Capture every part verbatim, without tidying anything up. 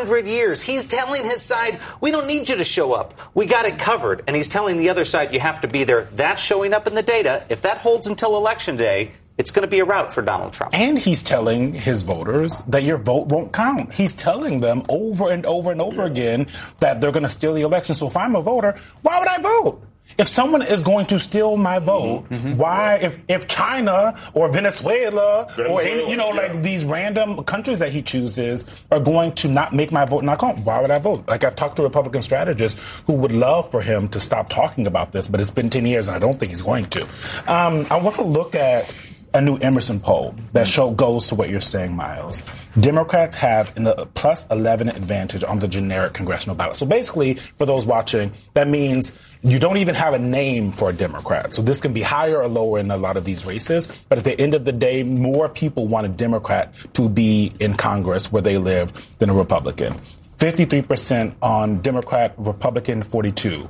hundred years. He's telling his side, we don't need you to show up. We got it covered. And he's telling the other side, you have to be there. That's showing up in the data. If that holds until Election Day, it's going to be a rout for Donald Trump. And he's telling his voters that your vote won't count. He's telling them over and over and over again that they're going to steal the election. So if I'm a voter, why would I vote? If someone is going to steal my vote, mm-hmm. why, if, if China or Venezuela, Venezuela or, any, you know, yeah. like these random countries that he chooses are going to not make my vote not count, why would I vote? Like, I've talked to Republican strategists who would love for him to stop talking about this, but it's been ten years and I don't think he's going to. Um, I want to look at a new Emerson poll that show goes to what you're saying, Miles. Democrats have a plus eleven advantage on the generic congressional ballot. So basically, for those watching, that means you don't even have a name for a Democrat. So this can be higher or lower in a lot of these races. But at the end of the day, more people want a Democrat to be in Congress where they live than a Republican. fifty-three percent on Democrat, Republican forty-two.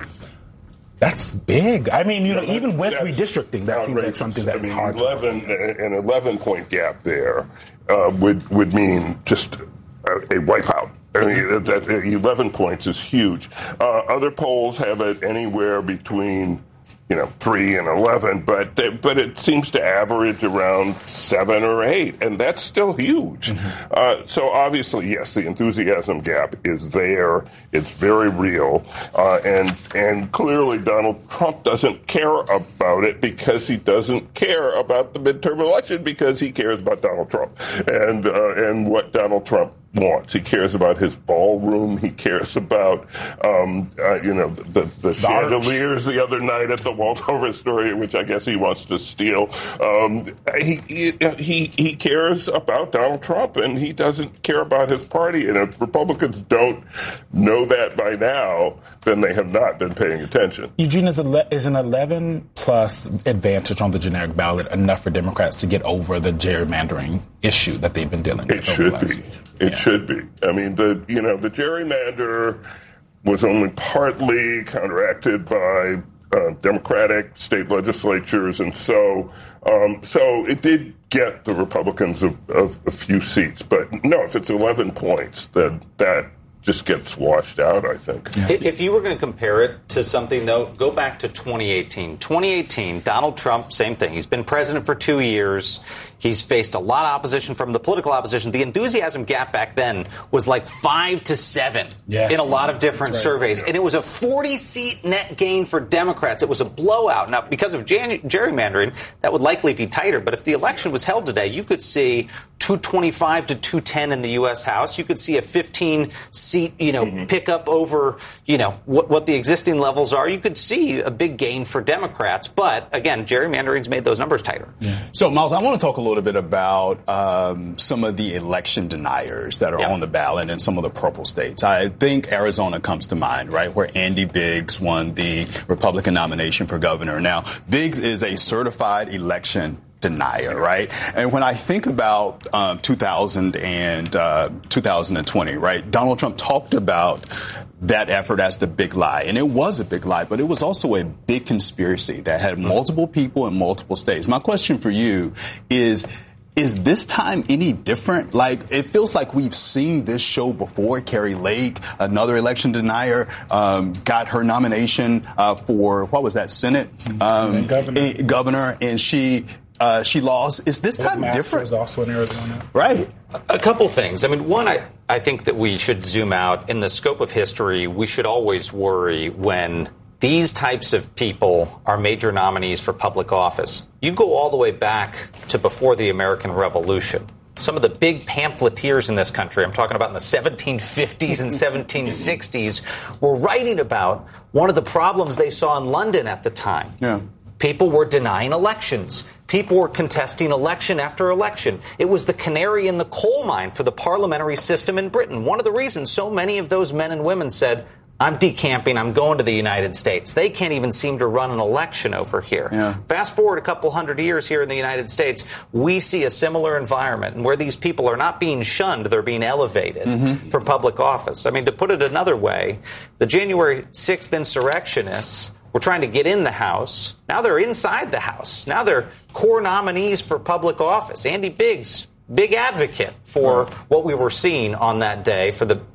That's big. I mean, you know, even with that's redistricting, that seems like something that's I mean, hard. eleven, an eleven-point gap there uh, would would mean just a, a wipeout. I mean, that, that eleven points is huge. Uh, other polls have it anywhere between, you know, three and eleven, but they, but it seems to average around seven or eight, and that's still huge. Mm-hmm. Uh, so obviously, yes, the enthusiasm gap is there. It's very real, uh, and and clearly Donald Trump doesn't care about it because he doesn't care about the midterm election because he cares about Donald Trump and uh, and what Donald Trump wants. He cares about his ballroom. He cares about, um, uh, you know, the, the, the chandeliers the other night at the Waldorf Astoria, which I guess he wants to steal. Um, he, he he cares about Donald Trump, and he doesn't care about his party. And if Republicans don't know that by now, then they have not been paying attention. Eugene, is, ele- is an eleven-plus advantage on the generic ballot enough for Democrats to get over the gerrymandering issue that they've been dealing with? It should be. Year? It yeah. should be. I mean, the you know the gerrymander was only partly counteracted by uh, Democratic state legislatures, and so um, so it did get the Republicans a, a, a few seats. But no, if it's eleven points, then that just gets washed out, I think. Yeah. If you were going to compare it to something, though, go back to twenty eighteen. twenty eighteen, Donald Trump, same thing. He's been president for two years. He's faced a lot of opposition from the political opposition. The enthusiasm gap back then was like five to seven yes. in a lot of different right. surveys. And it was a forty-seat net gain for Democrats. It was a blowout. Now, because of jan- gerrymandering, that would likely be tighter. But if the election was held today, you could see two twenty-five to two ten in the U S House. You could see a fifteen-seat, you know, mm-hmm. pickup over, you know, what, what the existing levels are. You could see a big gain for Democrats. But, again, gerrymandering's made those numbers tighter. Yeah. So, Miles, I want to talk a little bit about um, some of the election deniers that are yeah. on the ballot in some of the purple states. I think Arizona comes to mind, right, where Andy Biggs won the Republican nomination for governor. Now, Biggs is a certified election denier, right? And when I think about um, two thousand and uh, two thousand twenty, right, Donald Trump talked about that effort as the big lie. And it was a big lie, but it was also a big conspiracy that had multiple people in multiple states. My question for you is, is this time any different? Like, it feels like we've seen this show before. Carrie Lake, another election denier, um, got her nomination uh, for, what was that, Senate? Um, and governor. And governor, and she... Uh, she lost. Is this time different? Was also in Arizona. Right. A couple things. I mean, one, I, I think that we should zoom out. In the scope of history, we should always worry when these types of people are major nominees for public office. You go all the way back to before the American Revolution. Some of the big pamphleteers in this country, I'm talking about in the seventeen fifties and seventeen sixties, were writing about one of the problems they saw in London at the time. Yeah. People were denying elections. People were contesting election after election. It was the canary in the coal mine for the parliamentary system in Britain. One of the reasons so many of those men and women said, I'm decamping, I'm going to the United States. They can't even seem to run an election over here. Yeah. Fast forward a couple hundred years here in the United States, we see a similar environment where these people are not being shunned, they're being elevated mm-hmm. for public office. I mean, to put it another way, the January sixth insurrectionists were trying to get in the House. Now they're inside the House. Now they're core nominees for public office. Andy Biggs, big advocate for what we were seeing on that day for the